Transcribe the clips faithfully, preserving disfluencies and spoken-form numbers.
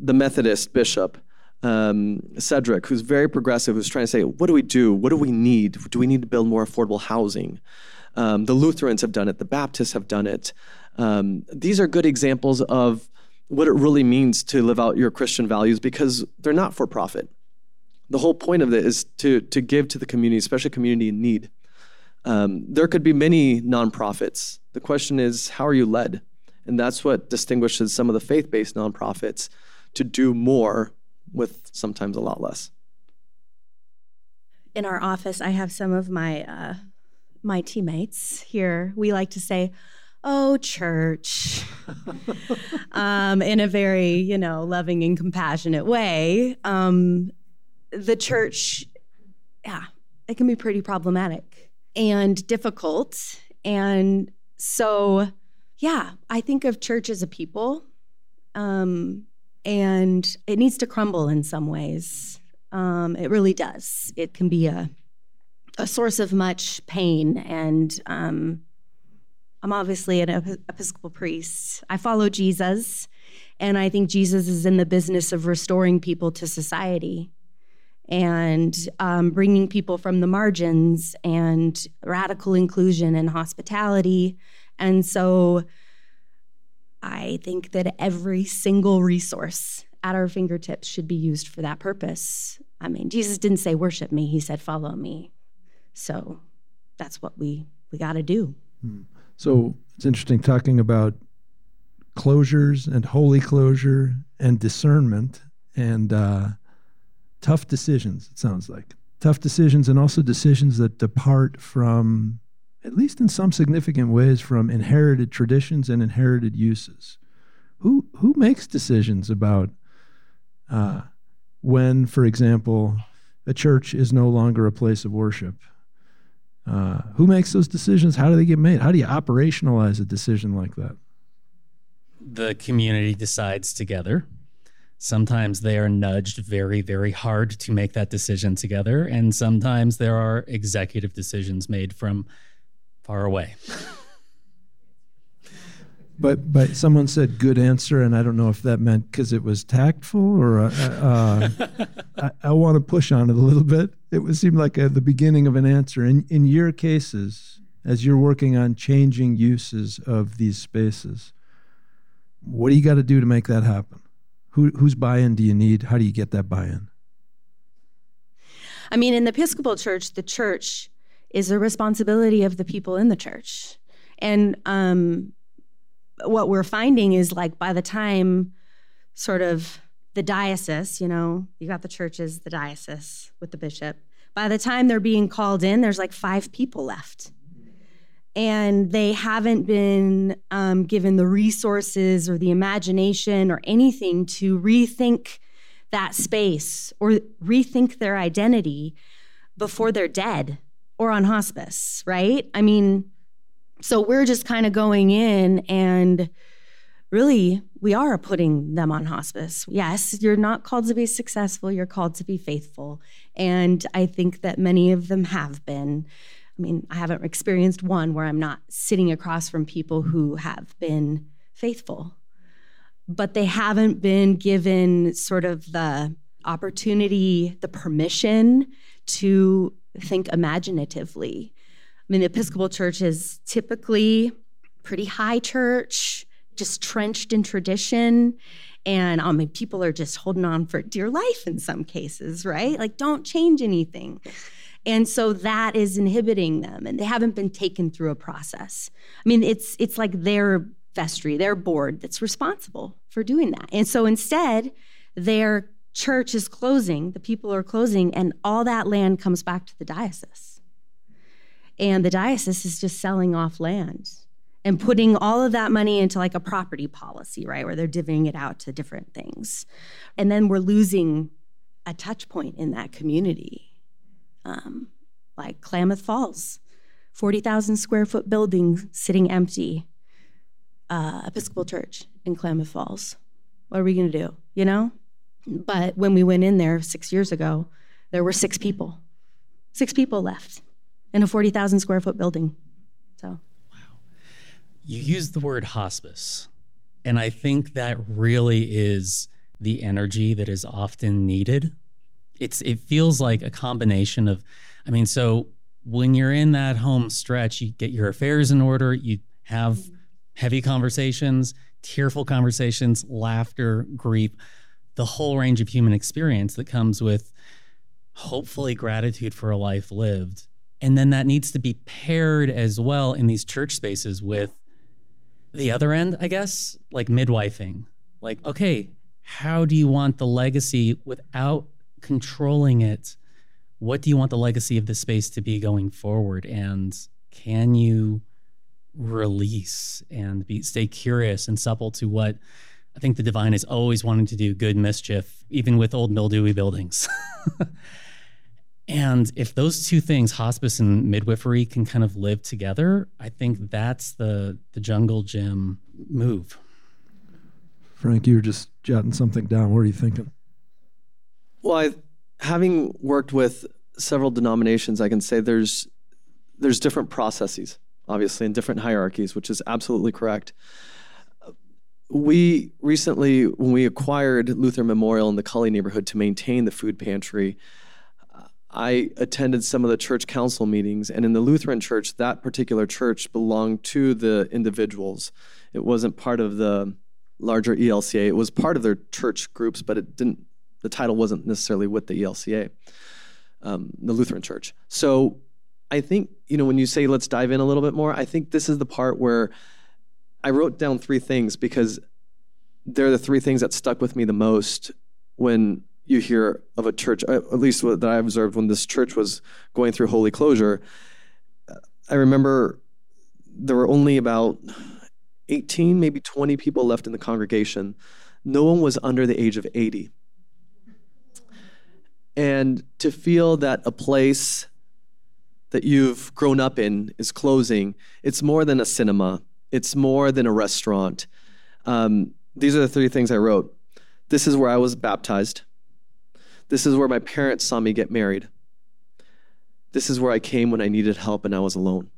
the Methodist bishop, um, Cedric, who's very progressive, who's trying to say, what do we do? What do we need? Do we need to build more affordable housing? Um, the Lutherans have done it. The Baptists have done it. Um, these are good examples of what it really means to live out your Christian values, because they're not for profit. The whole point of it is to, to give to the community, especially community in need. Um, there could be many nonprofits. The question is, how are you led? And that's what distinguishes some of the faith-based nonprofits to do more with sometimes a lot less. In our office, I have some of my uh, my teammates here. We like to say, "Oh, church," um, in a very, you know, loving and compassionate way. Um, the church, yeah, it can be pretty problematic and difficult. And so, yeah, I think of church as a people, um, and it needs to crumble in some ways. Um, it really does. It can be a a source of much pain. And um, I'm obviously an ep- Episcopal priest. I follow Jesus, and I think Jesus is in the business of restoring people to society and um, bringing people from the margins and radical inclusion and hospitality. And so I think that every single resource at our fingertips should be used for that purpose. I mean, Jesus didn't say, worship me. He said, follow me. So that's what we, we got to do. Hmm. So it's interesting talking about closures and holy closure and discernment and uh, tough decisions, it sounds like. Tough decisions, and also decisions that depart from, at least in some significant ways, from inherited traditions and inherited uses. Who who makes decisions about uh, when, for example, a church is no longer a place of worship? Uh, who makes those decisions? How do they get made? How do you operationalize a decision like that? The community decides together. Sometimes they are nudged very, very hard to make that decision together, and sometimes there are executive decisions made from far away. But but someone said good answer, and I don't know if that meant because it was tactful or uh, uh, I, I want to push on it a little bit. It would seem like a, the beginning of an answer. In in your cases, as you're working on changing uses of these spaces, what do you got to do to make that happen? Who whose buy-in do you need? How do you get that buy-in? I mean, in the Episcopal Church, the church is the responsibility of the people in the church. And um, what we're finding is, like, by the time sort of the diocese, you know, you got the church as the diocese with the bishop. By the time they're being called in, there's like five people left. And they haven't been um, given the resources or the imagination or anything to rethink that space or rethink their identity before they're dead or on hospice, right? I mean, so we're just kind of going in, and really, we are putting them on hospice. Yes, you're not called to be successful, you're called to be faithful. And I think that many of them have been. I mean, I haven't experienced one where I'm not sitting across from people who have been faithful, but they haven't been given sort of the opportunity, the permission to think imaginatively. I mean, the Episcopal Church is typically pretty high church, just trenched in tradition. And I mean, people are just holding on for dear life in some cases, right? Like, don't change anything. And so that is inhibiting them, and they haven't been taken through a process. I mean, it's it's like their vestry, their board that's responsible for doing that. And so instead, their church is closing, the people are closing, and all that land comes back to the diocese. And the diocese is just selling off land and putting all of that money into like a property policy, right, where they're divvying it out to different things. And then we're losing a touch point in that community. Um, like Klamath Falls, forty thousand square foot building sitting empty, uh, Episcopal Church in Klamath Falls. What are we going to do, you know? But when we went in there six years ago, there were six people. Six people left in a forty thousand square foot building. So, wow. You used the word hospice, and I think that really is the energy that is often needed. It's it feels like a combination of, I mean, so when you're in that home stretch, you get your affairs in order, you have heavy conversations, tearful conversations, laughter, grief, the whole range of human experience that comes with hopefully gratitude for a life lived. And then that needs to be paired as well in these church spaces with the other end, I guess, like midwifing. Like, okay, how do you want the legacy without controlling it? What do you want the legacy of this space to be going forward? And can you release and be stay curious and supple to what I think the divine is always wanting to do, good mischief, even with old mildewy buildings. And if those two things, hospice and midwifery, can kind of live together, I think that's the the jungle gym move. Frank, you were just jotting something down. What are you thinking? Well, I, having worked with several denominations, I can say there's there's different processes, obviously, and different hierarchies, which is absolutely correct. We recently, when we acquired Lutheran Memorial in the Cully neighborhood to maintain the food pantry, I attended some of the church council meetings, and in the Lutheran church, that particular church belonged to the individuals. It wasn't part of the larger E L C A. It was part of their church groups, but it didn't. The title wasn't necessarily with the E L C A, um, the Lutheran church. So I think, you know, when you say let's dive in a little bit more, I think this is the part where I wrote down three things because they're the three things that stuck with me the most when you hear of a church, at least what that I observed when this church was going through holy closure. I remember there were only about eighteen, maybe twenty people left in the congregation. No one was under the age of eighty. And to feel that a place that you've grown up in is closing, it's more than a cinema. It's more than a restaurant. Um, these are the three things I wrote. This is where I was baptized. This is where my parents saw me get married. This is where I came when I needed help and I was alone.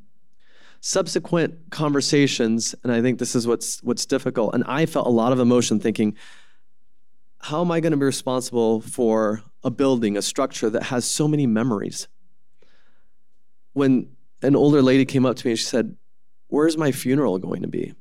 Subsequent conversations, and I think this is what's what's difficult, and I felt a lot of emotion thinking, how am I going to be responsible for a building, a structure that has so many memories? When an older lady came up to me and she said, where's my funeral going to be?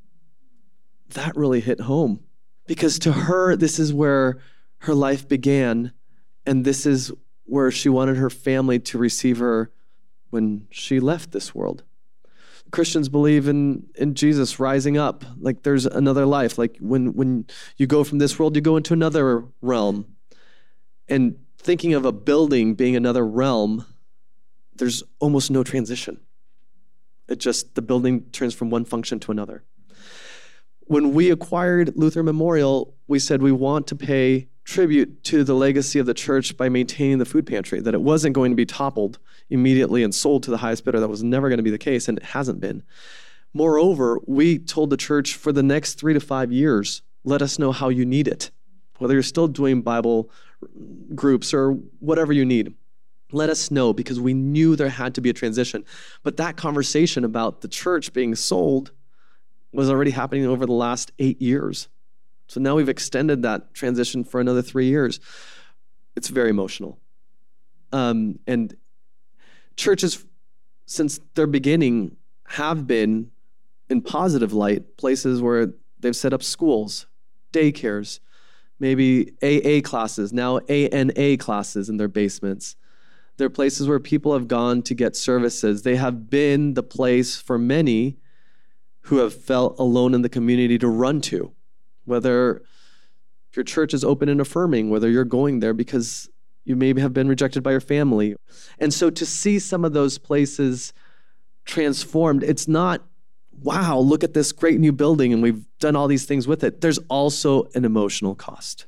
That really hit home, because to her, this is where her life began, and this is where she wanted her family to receive her when she left this world. Christians believe in, in Jesus rising up, like there's another life. Like when, when you go from this world, you go into another realm. And thinking of a building being another realm, there's almost no transition. It just, the building turns from one function to another. When we acquired Lutheran Memorial, we said we want to pay tribute to the legacy of the church by maintaining the food pantry, that it wasn't going to be toppled immediately and sold to the highest bidder. That was never going to be the case, and it hasn't been. Moreover, we told the church for the next three to five years, let us know how you need it. Whether you're still doing Bible groups or whatever you need, let us know, because we knew there had to be a transition. But that conversation about the church being sold was already happening over the last eight years. So now we've extended that transition for another three years. It's very emotional. Um, and churches, since their beginning, have been, in positive light, places where they've set up schools, daycares, maybe A A classes, now A N A classes in their basements. They're places where people have gone to get services. They have been the place for many who have felt alone in the community to run to. Whether your church is open and affirming, whether you're going there because you maybe have been rejected by your family. And so to see some of those places transformed, it's not, wow, look at this great new building and we've done all these things with it. There's also an emotional cost.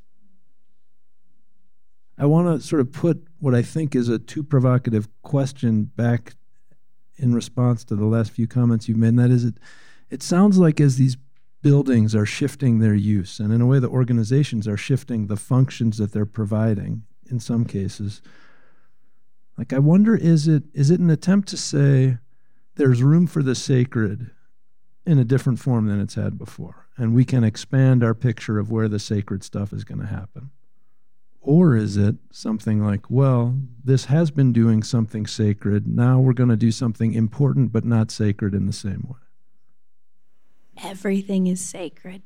I want to sort of put what I think is a too provocative question back in response to the last few comments you've made, and that is it, it sounds like as these buildings are shifting their use, and in a way the organizations are shifting the functions that they're providing in some cases. Like, I wonder, is it is it an attempt to say there's room for the sacred in a different form than it's had before, and we can expand our picture of where the sacred stuff is going to happen? Or is it something like, well, this has been doing something sacred, now we're going to do something important but not sacred in the same way? Everything is sacred.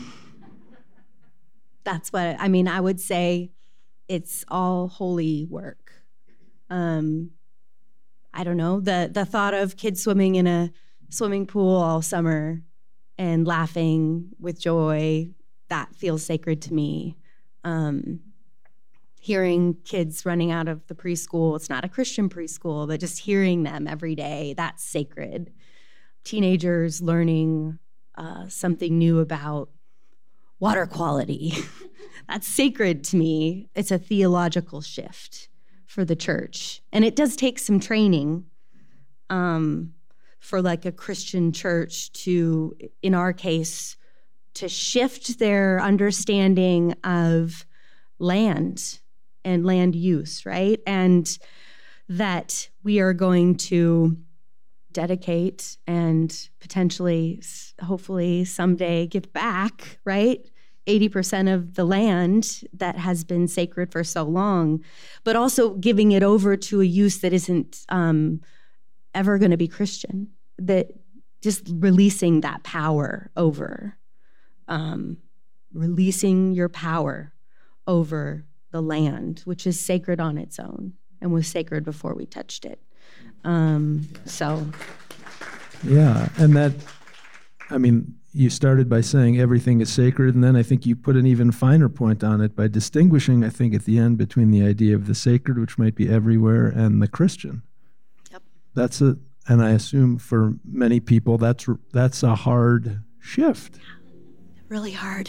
That's what, I mean, I would say it's all holy work. Um, I don't know, the the thought of kids swimming in a swimming pool all summer and laughing with joy, that feels sacred to me. Um, hearing kids running out of the preschool, it's not a Christian preschool, but just hearing them every day, that's sacred. Teenagers learning uh, something new about water quality, that's sacred to me. It's a theological shift for the church. And it does take some training um, for like a Christian church to, in our case, to shift their understanding of land and land use, right? And that we are going to dedicate and potentially, hopefully someday give back, right? eighty percent of the land that has been sacred for so long, but also giving it over to a use that isn't um, ever going to be Christian, that just releasing that power over, um, releasing your power over the land, which is sacred on its own and was sacred before we touched it. Um, so. Yeah, and that, I mean, you started by saying everything is sacred, and then I think you put an even finer point on it by distinguishing, I think, at the end between the idea of the sacred, which might be everywhere, and the Christian. Yep. That's a, and I assume for many people, that's that's a hard shift. Really hard.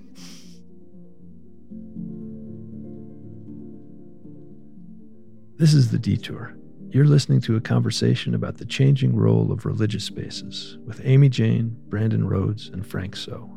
This is The Detour. You're listening to a conversation about the changing role of religious spaces with Amy Jane, Brandon Rhodes, and Frank So.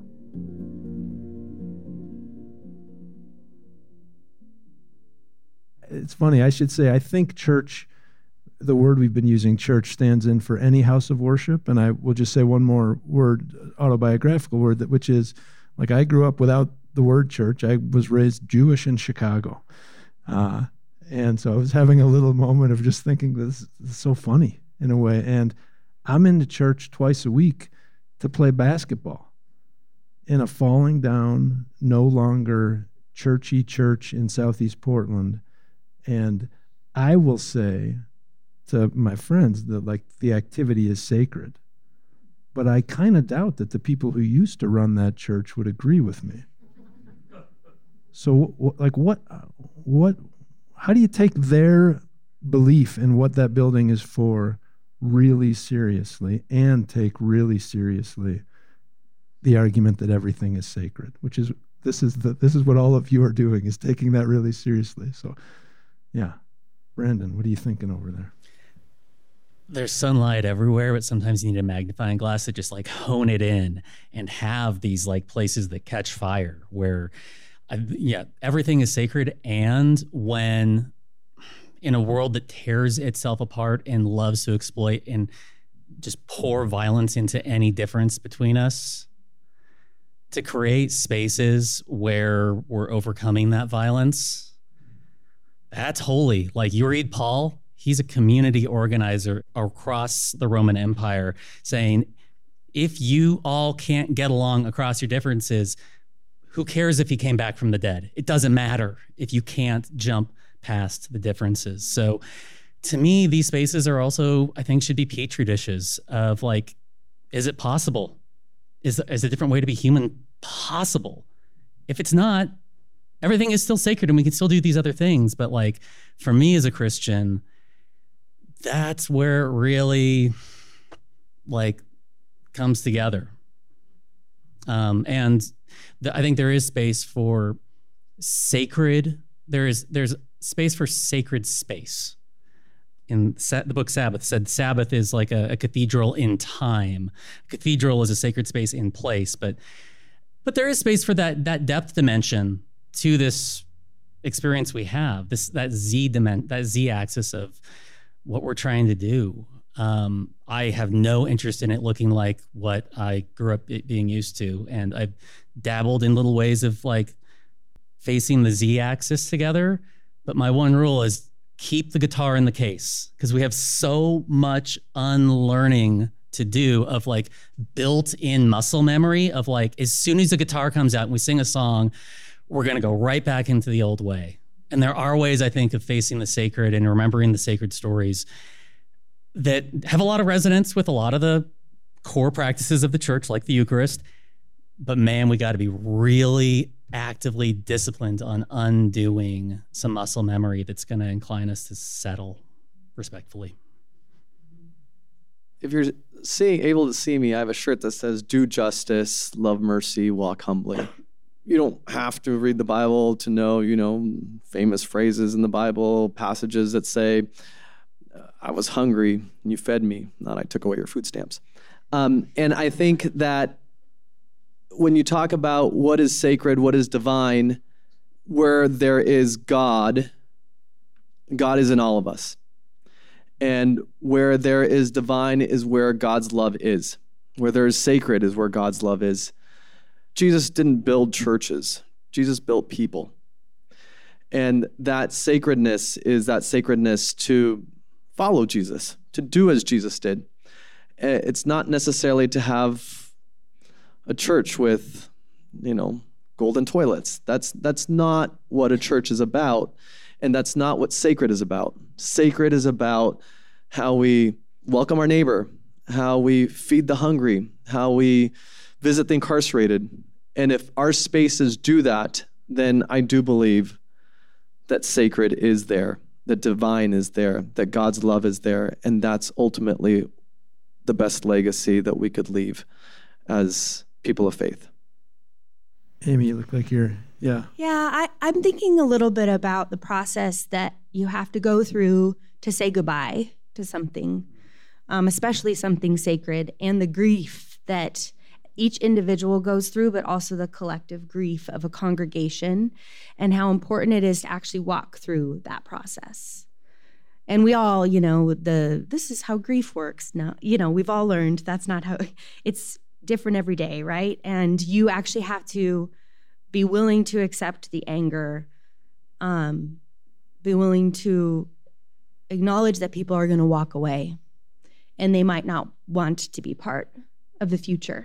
It's funny, I should say, I think church, the word we've been using, church, stands in for any house of worship. And I will just say one more word, autobiographical word, that which is, like, I grew up without the word church. I was raised Jewish in Chicago. Uh, And so I was having a little moment of just thinking, this is so funny in a way. And I'm into church twice a week to play basketball in a falling down, no longer churchy church in Southeast Portland. And I will say to my friends that, like, the activity is sacred. But I kind of doubt that the people who used to run that church would agree with me. So, like, what, what, how do you take their belief in what that building is for really seriously and take really seriously the argument that everything is sacred, which is, this is the, this is what all of you are doing, is taking that really seriously. So, yeah. Brandon, what are you thinking over there? There's sunlight everywhere, but sometimes you need a magnifying glass to just like hone it in and have these like places that catch fire where, I, yeah, everything is sacred. And when in a world that tears itself apart and loves to exploit and just pour violence into any difference between us, to create spaces where we're overcoming that violence, that's holy. Like, you read Paul, he's a community organizer across the Roman Empire saying, if you all can't get along across your differences, who cares if he came back from the dead? It doesn't matter if you can't jump past the differences. So to me, these spaces are also, I think, should be petri dishes of like, is it possible? Is, is a different way to be human possible? If it's not, everything is still sacred and we can still do these other things. But like, for me as a Christian, that's where it really like comes together. Um, and the, I think there is space for sacred. There is there's space for sacred space. In sa- the book Sabbath said Sabbath is like a, a cathedral in time. A cathedral is a sacred space in place, but but there is space for that that depth dimension to this experience we have. This that z dimension, that z axis of what we're trying to do. Um, I have no interest in it looking like what I grew up it being used to. And I've dabbled in little ways of like facing the Z axis together. But my one rule is keep the guitar in the case, because we have so much unlearning to do of like built-in muscle memory of like, as soon as the guitar comes out and we sing a song, we're going to go right back into the old way. And there are ways, I think, of facing the sacred and remembering the sacred stories that have a lot of resonance with a lot of the core practices of the church, like the Eucharist. But man, we got to be really actively disciplined on undoing some muscle memory that's going to incline us to settle respectfully. If you're seeing, able to see me, I have a shirt that says, do justice, love mercy, walk humbly. You don't have to read the Bible to know, you know, famous phrases in the Bible, passages that say, I was hungry and you fed me, not I took away your food stamps. Um, and I think that when you talk about what is sacred, what is divine, where there is God, God is in all of us. And where there is divine is where God's love is. Where there is sacred is where God's love is. Jesus didn't build churches. Jesus built people. And that sacredness is that sacredness to follow Jesus, to do as Jesus did. It's not necessarily to have a church with, you know, golden toilets. That's that's not what a church is about. And that's not what sacred is about. Sacred is about how we welcome our neighbor, how we feed the hungry, how we visit the incarcerated. And if our spaces do that, then I do believe that sacred is there, that divine is there, that God's love is there. And that's ultimately the best legacy that we could leave as people of faith. Amy, you look like you're, yeah. Yeah, I, I'm thinking a little bit about the process that you have to go through to say goodbye to something, um, especially something sacred, and the grief that each individual goes through, but also the collective grief of a congregation, and how important it is to actually walk through that process. And we all, you know, the this is how grief works. Now, you know, we've all learned that's not how, it's different every day, right? And you actually have to be willing to accept the anger, um, be willing to acknowledge that people are going to walk away and they might not want to be part of the future.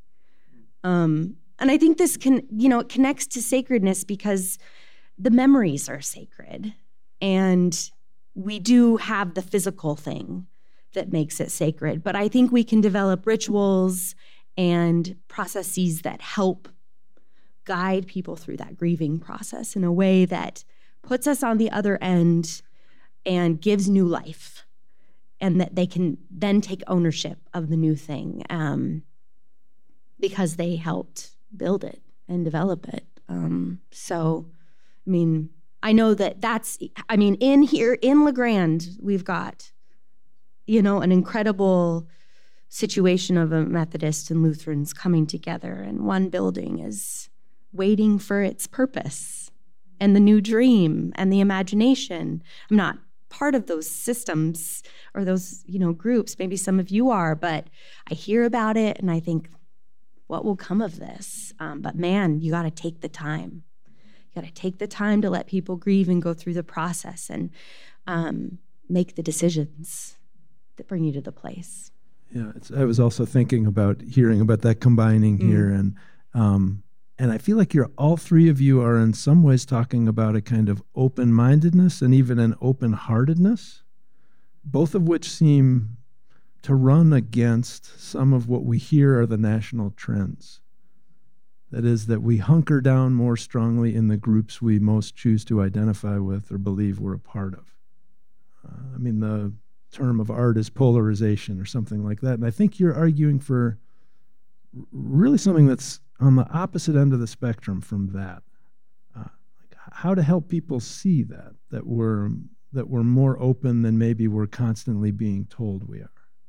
Um, and I think this can, you know, it connects to sacredness because the memories are sacred, and we do have the physical thing that makes it sacred. But I think we can develop rituals and processes that help guide people through that grieving process in a way that puts us on the other end and gives new life, and that they can then take ownership of the new thing um, because they helped build it and develop it. Um, so, I mean, I know that that's, I mean, in here, in La Grande, we've got, you know, an incredible situation of a Methodists and Lutherans coming together, and one building is waiting for its purpose and the new dream and the imagination. I'm not part of those systems or those, you know, groups. Maybe some of you are, but I hear about it and I think, what will come of this? Um, but man, you got to take the time. You got to take the time to let people grieve and go through the process and um, make the decisions that bring you to the place. Yeah, it's, I was also thinking about hearing about that combining mm. here, and um, and I feel like you're all three of you are in some ways talking about a kind of open-mindedness and even an open-heartedness, both of which seem to run against some of what we hear are the national trends. That is, that we hunker down more strongly in the groups we most choose to identify with or believe we're a part of. Uh, I mean, the term of art is polarization or something like that. And I think you're arguing for really something that's on the opposite end of the spectrum from that. Uh, like how to help people see that, that we're, that we're more open than maybe we're constantly being told we are.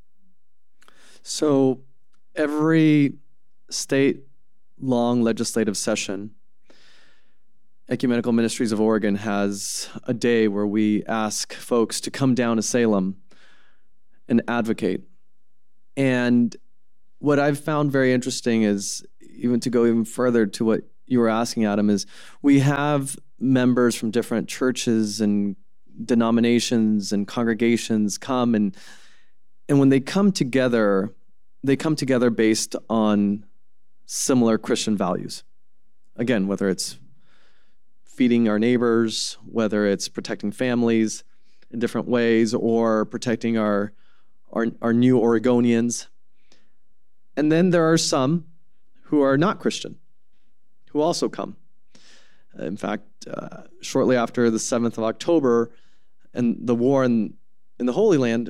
So every state long legislative session, Ecumenical Ministries of Oregon has a day where we ask folks to come down to Salem and advocate. And what I've found very interesting is, even to go even further to what you were asking, Adam, is we have members from different churches and denominations and congregations come, and and when they come together, they come together based on similar Christian values. Again, whether it's feeding our neighbors, whether it's protecting families in different ways, or protecting our, our, our new Oregonians. And then there are some who are not Christian, who also come. In fact, uh, shortly after the seventh of October and the war in, in the Holy Land,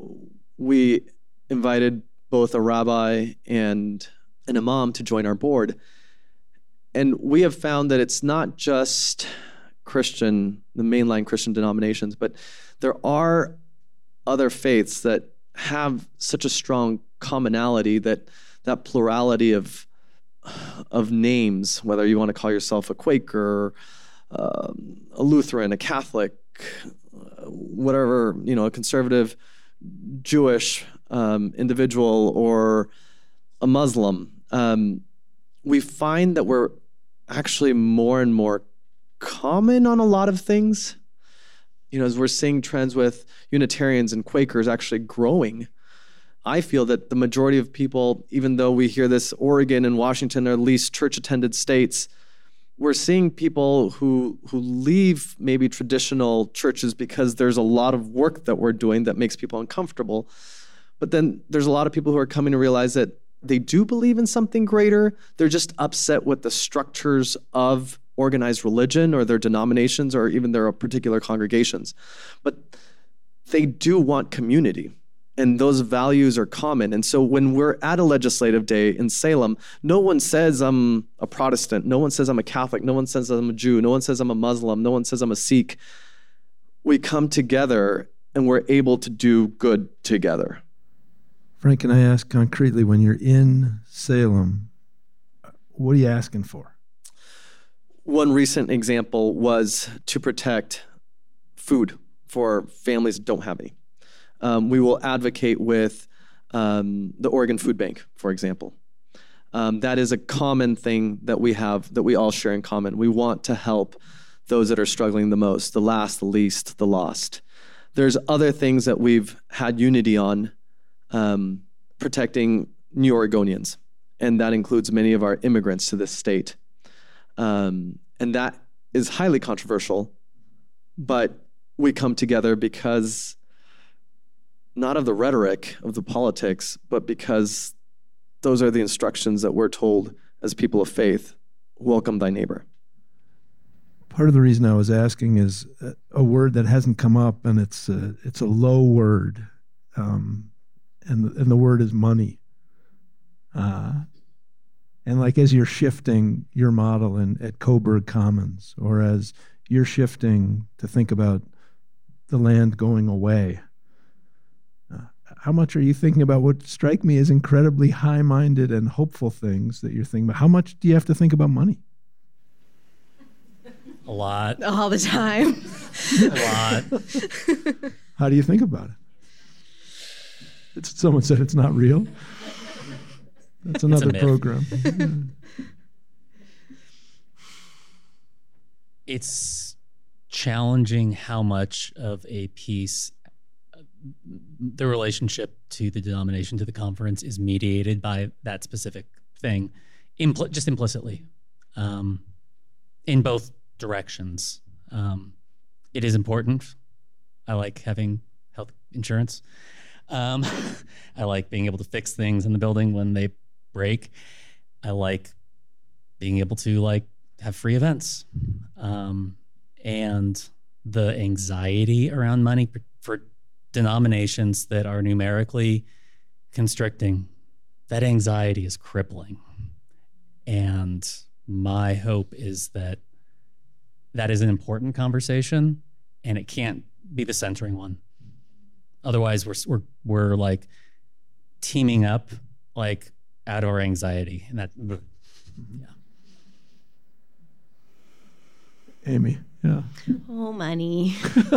we invited both a rabbi and an imam to join our board. And we have found that it's not just Christian, the mainline Christian denominations, but there are other faiths that have such a strong commonality, that that plurality of of names, whether you want to call yourself a Quaker, um, a Lutheran, a Catholic, uh, whatever, you know, a conservative Jewish um, individual, or a Muslim, um, we find that we're actually more and more common on a lot of things. You know, as we're seeing trends with Unitarians and Quakers actually growing, I feel that the majority of people, even though we hear this, Oregon and Washington are least church-attended states, we're seeing people who who leave maybe traditional churches because there's a lot of work that we're doing that makes people uncomfortable. But then there's a lot of people who are coming to realize that they do believe in something greater. They're just upset with the structures of organized religion or their denominations or even their particular congregations. But they do want community. And those values are common. And so when we're at a legislative day in Salem, no one says I'm a Protestant. No one says I'm a Catholic. No one says I'm a Jew. No one says I'm a Muslim. No one says I'm a Sikh. We come together and we're able to do good together. Frank, can I ask concretely, when you're in Salem, what are you asking for? One recent example was to protect food for families that don't have any. Um, we will advocate with um, the Oregon Food Bank, for example. Um, that is a common thing that we have, that we all share in common. We want to help those that are struggling the most, the last, the least, the lost. There's other things that we've had unity on, um, protecting new Oregonians, and that includes many of our immigrants to this state. Um, and that is highly controversial, but we come together because not of the rhetoric of the politics, but because those are the instructions that we're told as people of faith: welcome thy neighbor. Part of the reason I was asking is a, a word that hasn't come up, and it's a, it's a low word, um, and, and the word is money. Uh, and like as you're shifting your model in, at Coburg Commons, or as you're shifting to think about the land going away, how much are you thinking about what strike me as incredibly high-minded and hopeful things that you're thinking about? How much do you have to think about money? A lot. All the time. A lot. How do you think about it? It's, someone said it's not real. That's another It's a myth. program. It's challenging how much of a piece the relationship to the denomination, to the conference, is mediated by that specific thing, impl- just implicitly, um, in both directions. Um, it is important. I like having health insurance. Um, I like being able to fix things in the building when they break. I like being able to like have free events. Um, and the anxiety around money for denominations that are numerically constricting, that anxiety is crippling. And my hope is that that is an important conversation, and it can't be the centering one. Otherwise, we're we're we're like teaming up like out of our anxiety, and that, yeah. Amy. Yeah. Oh, money.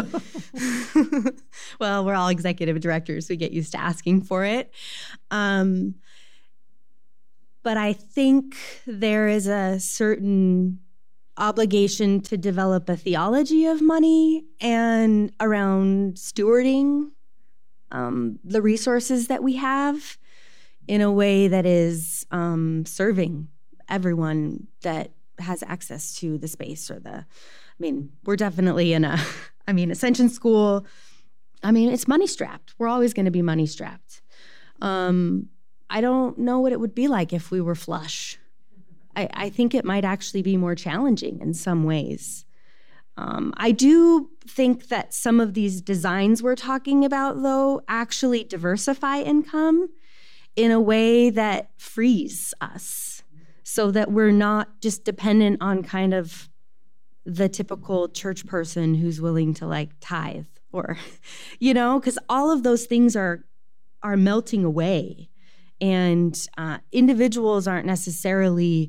Well, we're all executive directors. We get used to asking for it. Um, but I think there is a certain obligation to develop a theology of money and around stewarding um, the resources that we have in a way that is um, serving everyone that has access to the space or the, I mean, we're definitely in a, I mean, Ascension School, I mean, it's money strapped. We're always going to be money strapped. Um, I don't know what it would be like if we were flush. I, I think it might actually be more challenging in some ways. Um, I do think that some of these designs we're talking about, though, actually diversify income in a way that frees us so that we're not just dependent on kind of the typical church person who's willing to like tithe or, you know, because all of those things are are melting away. And uh, individuals aren't necessarily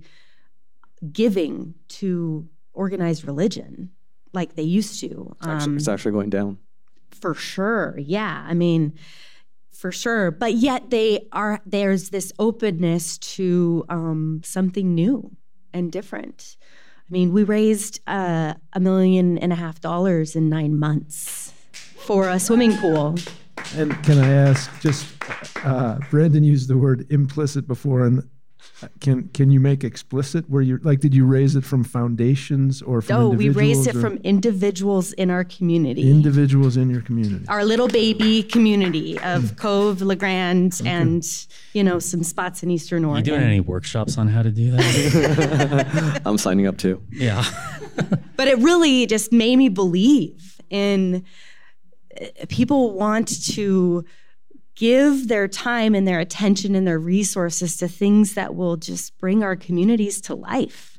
giving to organized religion like they used to. It's actually, Um, it's actually going down. for sure. Yeah. I mean, for sure. But yet they are, there's this openness to um, something new and different. I mean, we raised uh, a million and a half dollars in nine months for a swimming pool. And can I ask, just, uh, Brandon used the word implicit before, and can can you make explicit where you like, did you raise it from foundations or from Oh, we individuals? raised it or from individuals in our community. individuals in your community? Our little baby community of Cove, LeGrand, and, you know, some spots in Eastern You Oregon. doing any workshops on how to do that? I'm signing up too. Yeah. But it really just made me believe in uh, people want to give their time and their attention and their resources to things that will just bring our communities to life.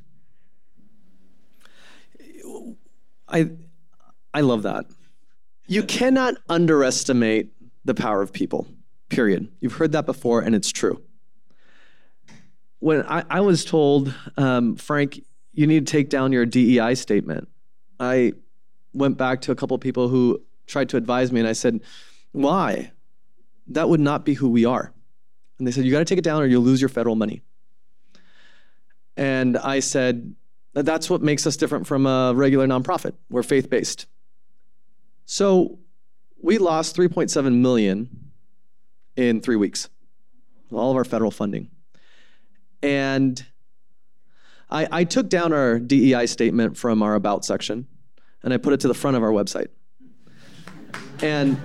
I I love that. You cannot underestimate the power of people, period. You've heard that before, and it's true. When I, I was told, um, Frank, you need to take down your D E I statement, I went back to a couple of people who tried to advise me, and I said, why? That would not be who we are. And they said, you got to take it down or you'll lose your federal money. And I said, that's what makes us different from a regular nonprofit. We're faith-based. So we lost three point seven million dollars in three weeks, all of our federal funding. And I, I took down our D E I statement from our About section, and I put it to the front of our website. And,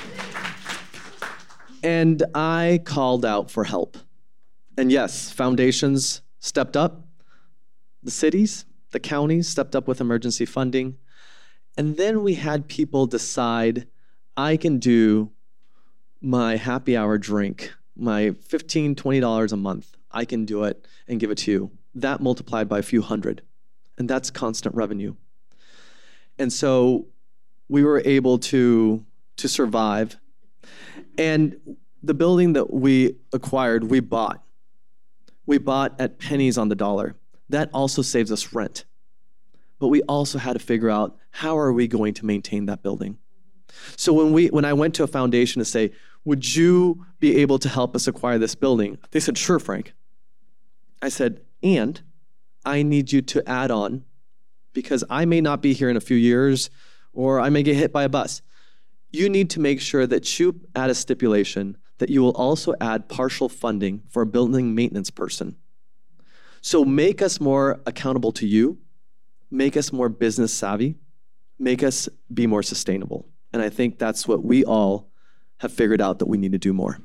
and I called out for help. And yes, foundations stepped up. The cities, the counties stepped up with emergency funding. And then we had people decide, I can do my happy hour drink, my fifteen dollars, twenty dollars a month. I can do it and give it to you. That multiplied by a few hundred. And that's constant revenue. And so we were able to, to survive. And the building that we acquired, we bought. We bought at pennies on the dollar. That also saves us rent. But we also had to figure out, how are we going to maintain that building? So when we when I went to a foundation to say, would you be able to help us acquire this building? They said, sure, Frank. I said, and I need you to add on, because I may not be here in a few years, or I may get hit by a bus. You need to make sure that you add a stipulation that you will also add partial funding for a building maintenance person. So make us more accountable to you, make us more business savvy, make us be more sustainable. And I think that's what we all have figured out that we need to do more.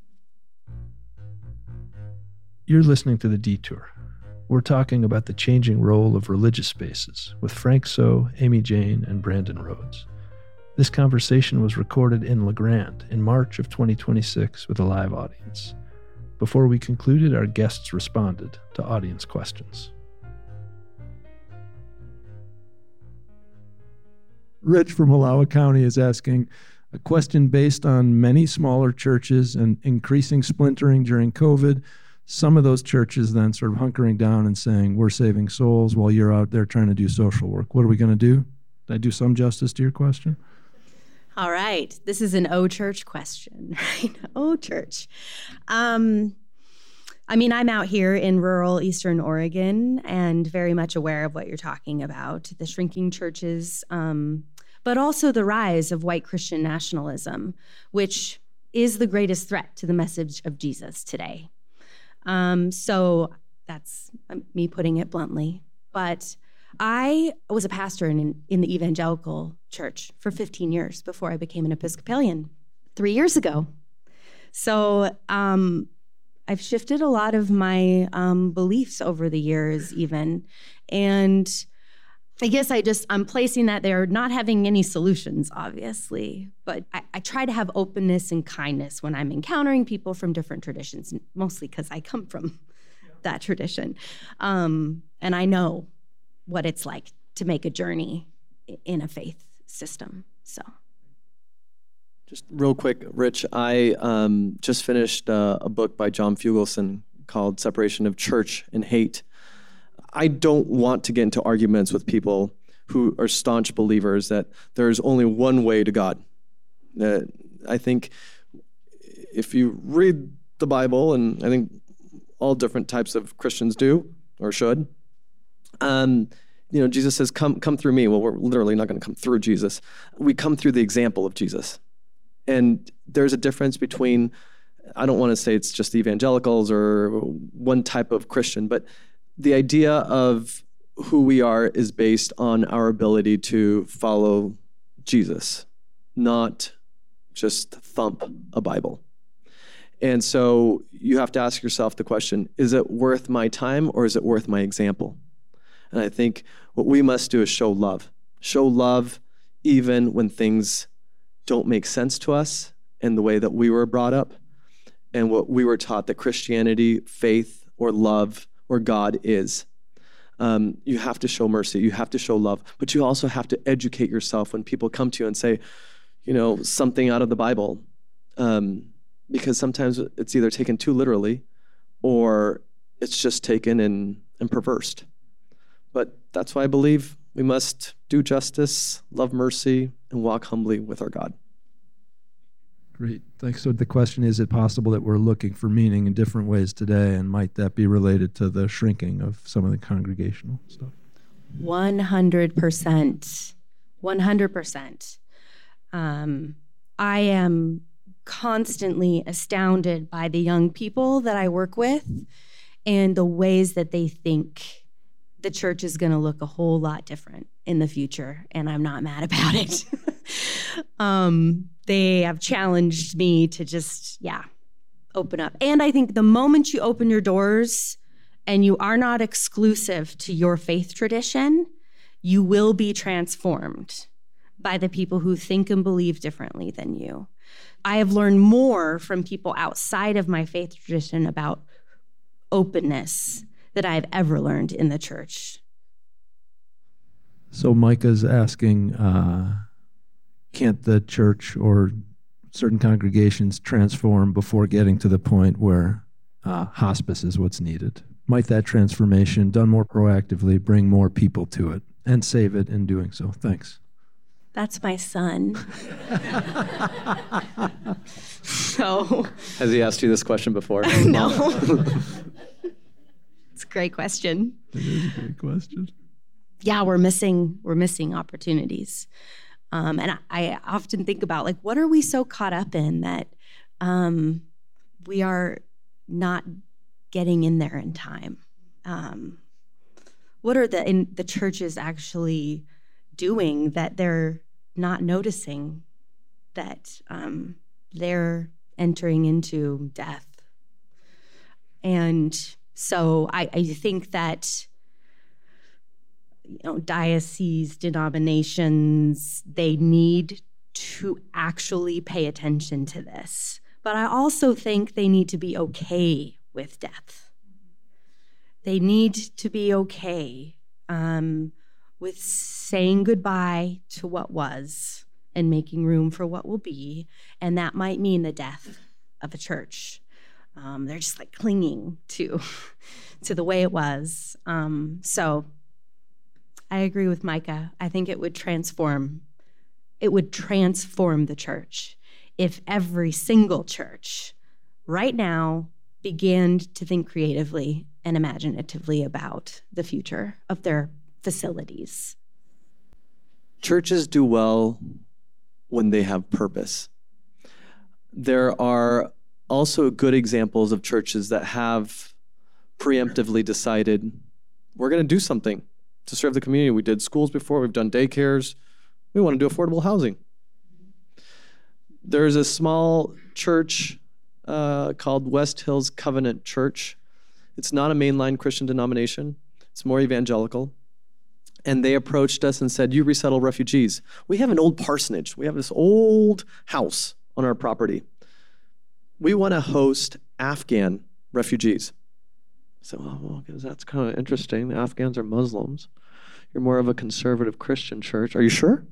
You're listening to The Detour. We're talking about the changing role of religious spaces with Frank So, Amy Jane, and Brandon Rhodes. This conversation was recorded in LeGrand in March of twenty twenty-six with a live audience. Before we concluded, our guests responded to audience questions. Rich from Wallowa County is asking a question based on many smaller churches and increasing splintering during COVID. some of those churches then sort of hunkering down and saying, we're saving souls while you're out there trying to do social work. What are we going to do? Did I do some justice to your question? All right. This is an O church question, right? O church. Um, I mean, I'm out here in rural Eastern Oregon and very much aware of what you're talking about, the shrinking churches, um, but also the rise of white Christian nationalism, which is the greatest threat to the message of Jesus today. Um, so that's me putting it bluntly. But I was a pastor in, in the evangelical church for fifteen years before I became an Episcopalian three years ago. So um, I've shifted a lot of my um, beliefs over the years even. And I guess I just, I'm placing that there, not having any solutions, obviously, but I, I try to have openness and kindness when I'm encountering people from different traditions, mostly because I come from that tradition. Um, and I know what it's like to make a journey in a faith system, so. Just real quick, Rich, I um, just finished uh, a book by John Fugelsang called Separation of Church and Hate. I don't want to get into arguments with people who are staunch believers that there's only one way to God. Uh, I think if you read the Bible, and I think all different types of Christians do or should, um, you know, Jesus says, come, come through me. Well, we're literally not going to come through Jesus. We come through the example of Jesus. And there's a difference between, I don't want to say it's just evangelicals or one type of Christian, but the idea of who we are is based on our ability to follow Jesus, not just thump a Bible. And so you have to ask yourself the question, is it worth my time or is it worth my example? And I think what we must do is show love. Show love even when things don't make sense to us in the way that we were brought up and what we were taught that Christianity, faith, or love, or God is. Um, you have to show mercy. You have to show love. But you also have to educate yourself when people come to you and say, you know, something out of the Bible. Um, because sometimes it's either taken too literally or it's just taken and, and perversed. But that's why I believe we must do justice, love mercy, and walk humbly with our God. Great. Thanks. So the question, is it possible that we're looking for meaning in different ways today, and might that be related to the shrinking of some of the congregational stuff? one hundred percent. one hundred percent. Um, I am constantly astounded by the young people that I work with and the ways that they think the church is going to look a whole lot different in the future, and I'm not mad about it. um, they have challenged me to just, yeah, open up. And I think the moment you open your doors and you are not exclusive to your faith tradition, you will be transformed by the people who think and believe differently than you. I have learned more from people outside of my faith tradition about openness that I've ever learned in the church. So Micah's asking, uh, can't the church or certain congregations transform before getting to the point where uh, hospice is what's needed? Might that transformation, done more proactively, bring more people to it and save it in doing so? Thanks. That's my son. So. Has he asked you this question before? No. It's a great question. It is a great question. Yeah, we're missing we're missing opportunities. Um, and I, I often think about, like, what are we so caught up in that um, we are not getting in there in time? Um, what are the in, the churches actually doing that they're not noticing that um, they're entering into death? And so I, I think that, you know, dioceses, denominations, they need to actually pay attention to this. But I also think they need to be okay with death. They need to be okay um, with saying goodbye to what was and making room for what will be. And that might mean the death of a church. Um, they're just like clinging to, to the way it was. Um, so I agree with Micah. I think it would transform, it would transform the church if every single church right now began to think creatively and imaginatively about the future of their facilities. Churches do well when they have purpose. There are also good examples of churches that have preemptively decided, we're going to do something to serve the community. We did schools before, we've done daycares, we want to do affordable housing. There's a small church uh, called West Hills Covenant Church. It's not a mainline Christian denomination. It's more evangelical. And they approached us and said, you resettle refugees. We have an old parsonage. We have this old house on our property. We want to host Afghan refugees. So, oh, well, that's kind of interesting. The Afghans are Muslims. You're more of a conservative Christian church. Are you sure?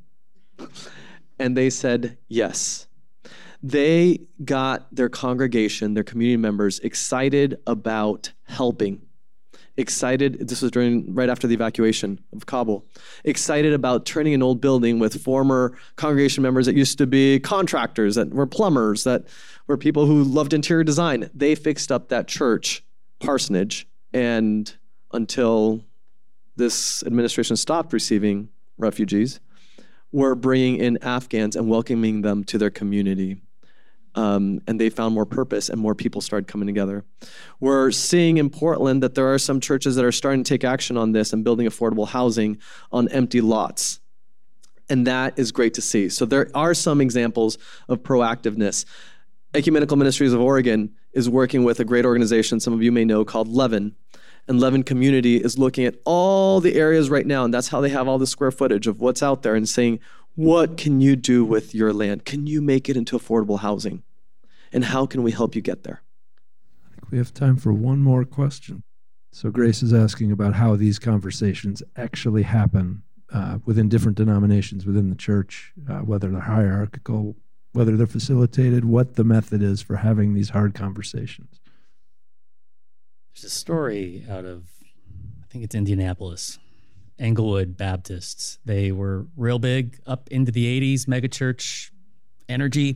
And they said, yes. They got their congregation, their community members, excited about helping. Excited, this was during right after the evacuation of Kabul, excited about turning an old building with former congregation members that used to be contractors, that were plumbers, that were people who loved interior design. They fixed up that church parsonage, and until this administration stopped receiving refugees, were bringing in Afghans and welcoming them to their community. Um, and they found more purpose and more people started coming together. We're seeing in Portland that there are some churches that are starting to take action on this and building affordable housing on empty lots. And that is great to see. So there are some examples of proactiveness. Ecumenical Ministries of Oregon is working with a great organization some of you may know called Leaven. And Leaven Community is looking at all the areas right now, and that's how they have all the square footage of what's out there and saying, what can you do with your land? Can you make it into affordable housing? And how can we help you get there? I think we have time for one more question. So Grace is asking about how these conversations actually happen uh, within different denominations within the church, uh, whether they're hierarchical, whether they're facilitated, what the method is for having these hard conversations. There's a story out of, I think it's Indianapolis, Englewood Baptists. They were real big up into the eighties, megachurch energy,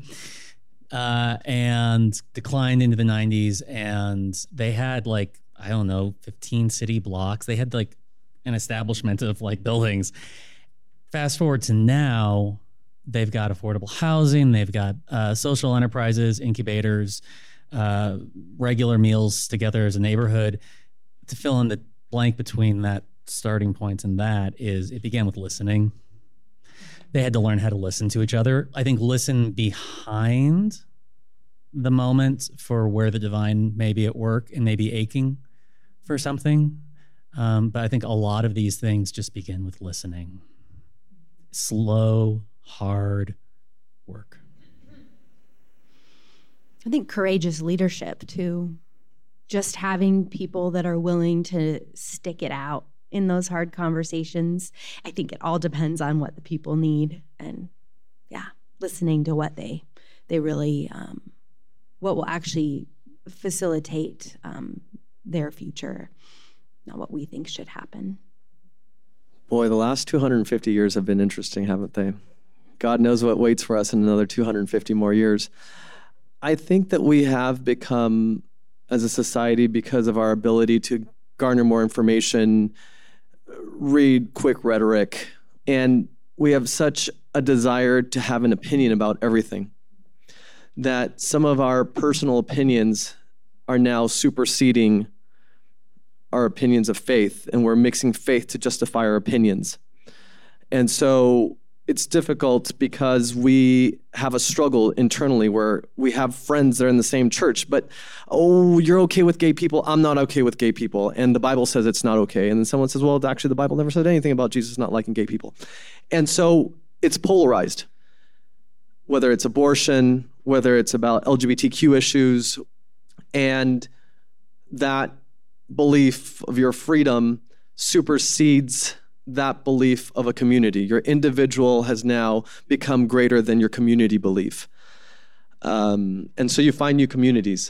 uh, and declined into the nineties. And they had like, I don't know, fifteen city blocks. They had like an establishment of like buildings. Fast forward to now, they've got affordable housing. They've got uh, social enterprises, incubators, uh, regular meals together as a neighborhood. To fill in the blank between that starting points and that is it began with listening. They had to learn how to listen to each other. I think listen behind the moment for where the divine may be at work and may be aching for something. Um, but I think a lot of these things just begin with listening. Slow, hard work. I think courageous leadership too. Just having people that are willing to stick it out in those hard conversations. I think it all depends on what the people need, and yeah, listening to what they they really um, what will actually facilitate um, their future, not what we think should happen. Boy, the last two hundred fifty years have been interesting, haven't they? God knows what waits for us in another two hundred fifty more years. I think that we have become, as a society, because of our ability to garner more information, read quick rhetoric, and we have such a desire to have an opinion about everything that some of our personal opinions are now superseding our opinions of faith, and we're mixing faith to justify our opinions. And so it's difficult because we have a struggle internally where we have friends that are in the same church, but, oh, you're okay with gay people, I'm not okay with gay people, and the Bible says it's not okay. And then someone says, well, actually the Bible never said anything about Jesus not liking gay people. And so it's polarized, whether it's abortion, whether it's about L G B T Q issues, and that belief of your freedom supersedes that belief of a community. Your individual has now become greater than your community belief. Um, and so you find new communities.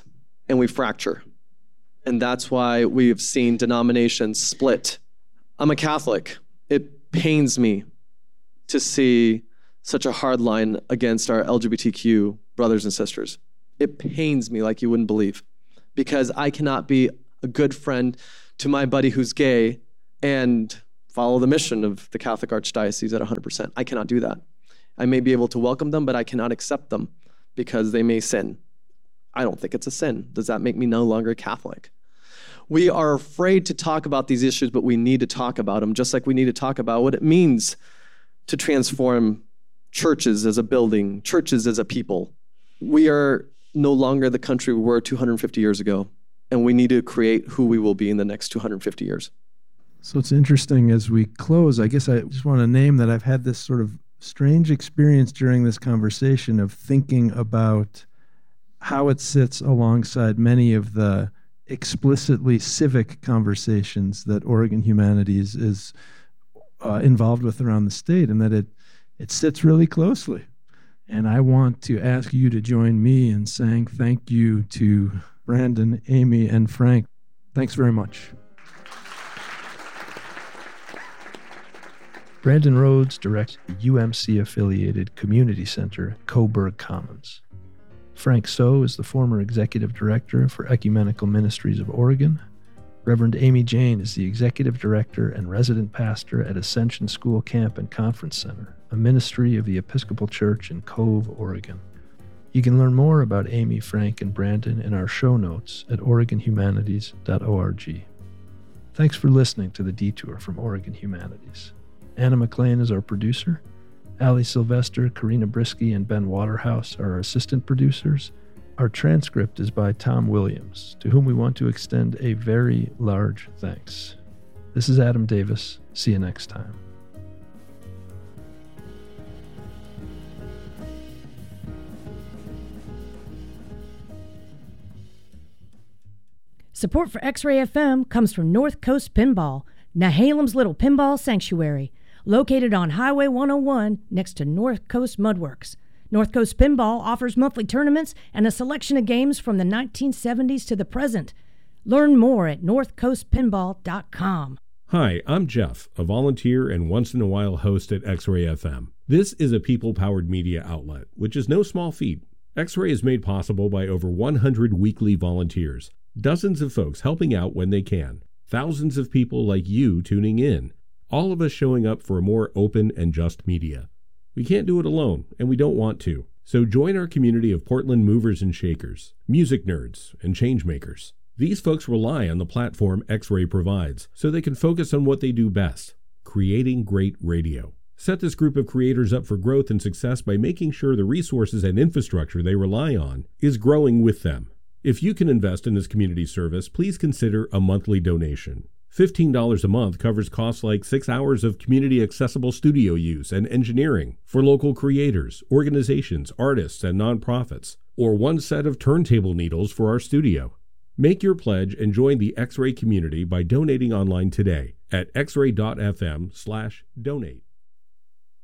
and we fracture. And that's why we've seen denominations split. I'm a Catholic. It pains me to see such a hard line against our L G B T Q brothers and sisters. It pains me like you wouldn't believe, because I cannot be a good friend to my buddy who's gay and follow the mission of the Catholic Archdiocese at one hundred percent. I cannot do that. I may be able to welcome them, but I cannot accept them because they may sin. I don't think it's a sin. Does that make me no longer Catholic? We are afraid to talk about these issues, but we need to talk about them, just like we need to talk about what it means to transform churches as a building, churches as a people. We are no longer the country we were two hundred fifty years ago, and we need to create who we will be in the next two hundred fifty years. So it's interesting as we close, I guess I just want to name that I've had this sort of strange experience during this conversation of thinking about how it sits alongside many of the explicitly civic conversations that Oregon Humanities is uh, involved with around the state, and that it it sits really closely. And I want to ask you to join me in saying thank you to Brandon, Amy, and Frank. Thanks very much. Brandon Rhodes directs the U M C-affiliated community center at Coburg Commons. Frank So is the former executive director for Ecumenical Ministries of Oregon. Reverend Amy Jane is the executive director and resident pastor at Ascension School Camp and Conference Center, a ministry of the Episcopal Church in Cove, Oregon. You can learn more about Amy, Frank, and Brandon in our show notes at oregon humanities dot org. Thanks for listening to The Detour from Oregon Humanities. Anna McLean is our producer. Ali Sylvester, Karina Brisky, and Ben Waterhouse are our assistant producers. Our transcript is by Tom Williams, to whom we want to extend a very large thanks. This is Adam Davis. See you next time. Support for X-Ray F M comes from North Coast Pinball, Nehalem's little pinball sanctuary, located on Highway one oh one next to North Coast Mudworks. North Coast Pinball offers monthly tournaments and a selection of games from the nineteen seventies to the present. Learn more at north coast pinball dot com. Hi, I'm Jeff, a volunteer and once-in-a-while host at X-Ray F M. This is a people-powered media outlet, which is no small feat. X-Ray is made possible by over one hundred weekly volunteers, dozens of folks helping out when they can, thousands of people like you tuning in, all of us showing up for a more open and just media. We can't do it alone, and we don't want to. So join our community of Portland movers and shakers, music nerds, and changemakers. These folks rely on the platform X-Ray provides so they can focus on what they do best, creating great radio. Set this group of creators up for growth and success by making sure the resources and infrastructure they rely on is growing with them. If you can invest in this community service, please consider a monthly donation. fifteen dollars a month covers costs like six hours of community-accessible studio use and engineering for local creators, organizations, artists, and nonprofits, or one set of turntable needles for our studio. Make your pledge and join the X-Ray community by donating online today at x ray dot f m slash donate.